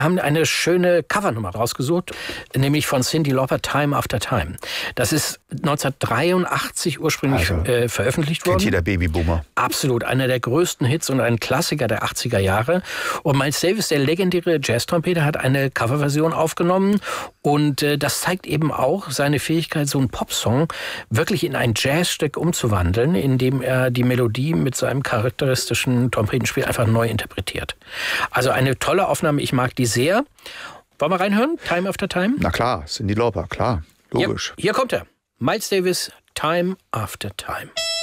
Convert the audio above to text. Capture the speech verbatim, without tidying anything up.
haben eine schöne Covernummer rausgesucht, nämlich von Cyndi Lauper, Time After Time. Das ist neunzehnhundertdreiundachtzig ursprünglich also, äh, veröffentlicht worden. Kennt jeder Babyboomer. Absolut, einer der größten Hits und ein Klassiker der achtziger Jahre. Und Miles Davis, der legendäre Jazz-Trompeter, hat eine Coverversion aufgenommen. Und äh, das zeigt eben auch seine Fähigkeit, so einen Popsong wirklich in ein Jazzstück umzuwandeln, indem er die Melodie mit seinem charakteristischen Trompetenspiel einfach neu interpretiert. Also eine tolle Aufnahme, ich mag die sehr. Wollen wir reinhören? Time After Time? Na klar, Cyndi Lauper, klar. Logisch. Hier, hier kommt er. Miles Davis, Time After Time.